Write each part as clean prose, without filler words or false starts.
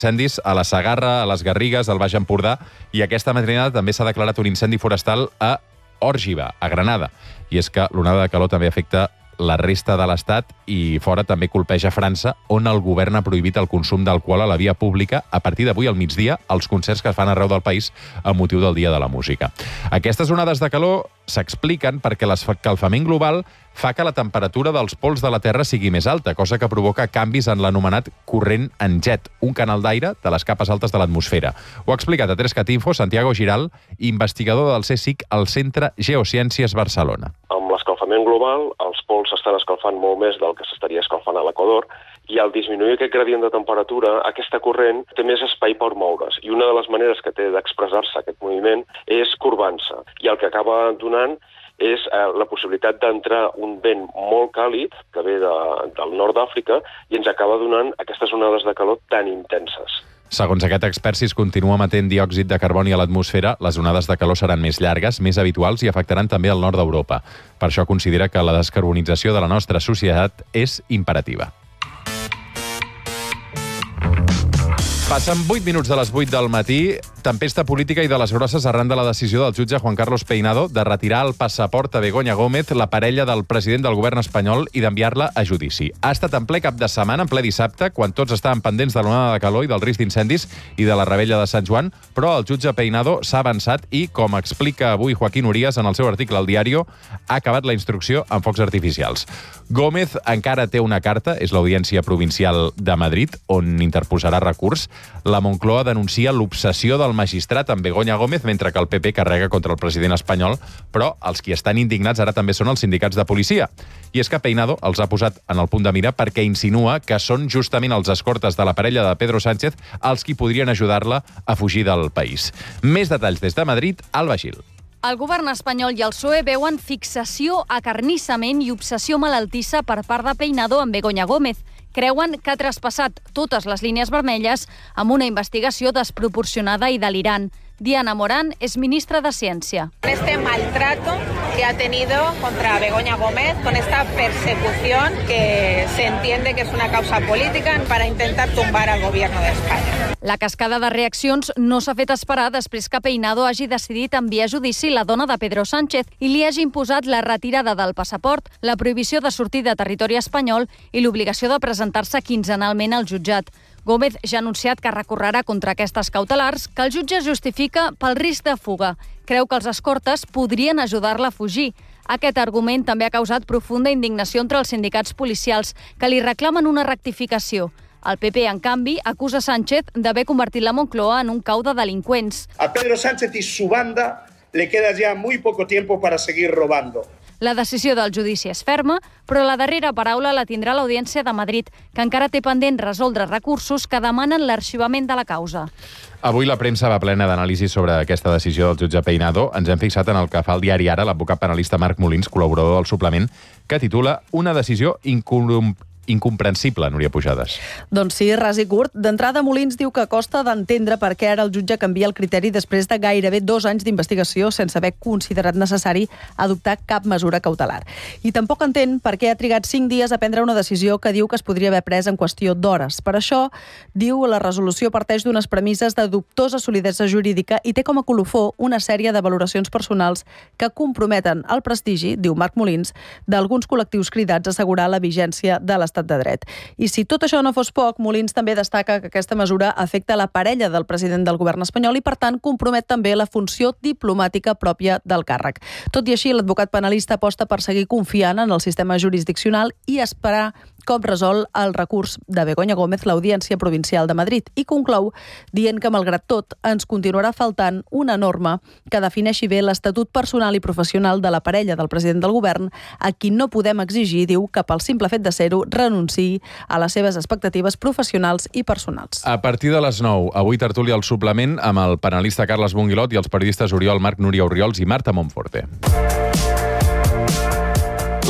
incendis a la Segarra, a les Garrigues, al Baix Empordà, i aquesta matinada també s'ha declarat un incendi forestal a Òrgiva, a Granada. I és que l'onada de calor també afecta la resta de l'Estat i fora també colpeja França, on el govern ha prohibit el consum d'alcohol a la via pública a partir d'avui al migdia als concerts que es fan arreu del país amb motiu del Dia de la Música. Aquestes onades de calor s'expliquen perquè l'escalfament global fa que la temperatura dels pols de la Terra sigui més alta, cosa que provoca canvis en l'anomenat corrent en jet, un canal d'aire de les capes altes de l'atmosfera. Ho ha explicat a 3CAT Santiago Giral, investigador del CSIC al Centre Geociències Barcelona. Amb l'escalfament global, els pols s'estan escalfant molt més del que s'estaria escalfant a l'equador, i al disminuir aquest gradient de temperatura, aquesta corrent té més espai per moure's. I una de les maneres que té d'expressar-se aquest moviment és corbant-se. I el que acaba donant és la possibilitat d'entrar un vent molt càlid, que ve del nord d'Àfrica, i ens acaba donant aquestes onades de calor tan intenses. Segons aquest expert, si es continua emetent diòxid de carboni a l'atmosfera, les onades de calor seran més llargues, més habituals i afectaran també el nord d'Europa. Per això considera que la descarbonització de la nostra societat és imperativa. Passen 8 minuts de les 8 del matí. Tempesta política i de les grosses arran de la decisió del jutge Juan Carlos Peinado de retirar el passaport a Begoña Gómez, la parella del president del govern espanyol, i d'enviar-la a judici. Ha estat en ple cap de setmana, en ple dissabte, quan tots estaven pendents de l'onada de calor i del risc d'incendis i de la rebella de Sant Joan, però el jutge Peinado s'ha avançat i, com explica avui Joaquín Urías en el seu article al Diario, ha acabat la instrucció amb focs artificials. Gómez encara té una carta, és l'Audiència Provincial de Madrid, on interposarà recurs. La Moncloa denuncia l'obsessió del magistrat amb Begoña Gómez, mentre que el PP carrega contra el president espanyol, però els qui estan indignats ara també són els sindicats de policia. I és que Peinado els ha posat en el punt de mira perquè insinua que són justament els escortes de la parella de Pedro Sánchez els qui podrien ajudar-la a fugir del país. Més detalls des de Madrid, Alba Gil. El govern espanyol i el PSOE veuen fixació, acarnissament i obsessió malaltissa per part de Peinado amb Begoña Gómez. Creuen que ha traspassat totes les línies vermelles amb una investigació desproporcionada i delirant. Diana Morán es ministra de Ciència. Este maltrato que ha tenido contra Begoña Gómez, con esta persecución que se entiende que es una causa política para intentar tumbar al gobierno de España. La cascada de reaccions no s'ha fet esperar després que Peinado hagi decidit enviar a judici la dona de Pedro Sánchez i li hagi imposat la retirada del passaport, la prohibició de sortir de territori espanyol i l'obligació de presentar-se quinzenalment al jutjat. Gómez ja ha anunciat que recorrerà contra aquestes cautelars, que el jutge justifica pel risc de fuga. Creu que els escortes podrien ajudar-la a fugir. Aquest argument també ha causat profunda indignació entre els sindicats policials, que li reclamen una rectificació. El PP, en canvi, acusa Sánchez d'haver convertit la Moncloa en un cau de delinqüents. A Pedro Sánchez y su banda le queda ya muy poco tiempo para seguir robando. La decisió del judici és ferma, però la darrera paraula la tindrà l'Audiència de Madrid, que encara té pendent resoldre recursos que demanen l'arxivament de la causa. Avui la premsa va plena d'anàlisi sobre aquesta decisió del jutge Peinado. Ens hem fixat en el que fa el diari Ara l'advocat penalista Marc Molins, col·laborador del suplement, que titula Una decisió incomprensible, Núria Pujades. Doncs sí, ras i curt. D'entrada, Molins diu que costa d'entendre per què ara el jutge canvia el criteri després de gairebé 2 anys d'investigació sense haver considerat necessari adoptar cap mesura cautelar. I tampoc entén per què ha trigat 5 dies a prendre una decisió que diu que es podria haver pres en qüestió d'hores. Per això, diu, la resolució parteix d'unes premisses de dubtosa solidesa jurídica i té com a colofó una sèrie de valoracions personals que comprometen el prestigi, diu Marc Molins, d'alguns col·lectius cridats a assegurar la vigència de l'estat de dret. I si tot això no fos poc, Molins també destaca que aquesta mesura afecta la parella del president del govern espanyol i, per tant, compromet també la funció diplomàtica pròpia del càrrec. Tot i així, l'advocat penalista aposta per seguir confiant en el sistema jurisdiccional i esperar com resol el recurs de Begoña Gómez l'Audiència Provincial de Madrid i conclou dient que, malgrat tot, ens continuarà faltant una norma que defineixi bé l'estatut personal i professional de la parella del president del govern, a qui no podem exigir, diu, que pel simple fet de ser-ho renunciï a les seves expectatives professionals i personals. A partir de les 9, avui tertúlia al suplement amb el penalista Carles Bonguilot i els periodistes Oriol Marc, Núria Orriols i Marta Monforte.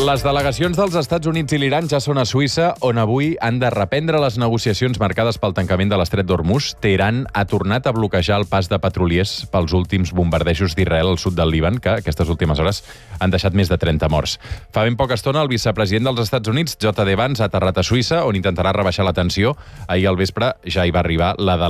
Les delegacions dels Estats Units i l'Iran ja són a Suïssa, on avui han de reprendre les negociacions marcades pel tancament de l'estret d'Hormuz. Teheran ha tornat a bloquejar el pas de petroliers pels últims bombardejos d'Israel al sud del Líban, que aquestes últimes hores han deixat més de 30 morts. Fa ben poca estona, el vicepresident dels Estats Units, J.D. Vance, ha aterrat a Suïssa, on intentarà rebaixar la tensió. Ahir al vespre ja hi va arribar la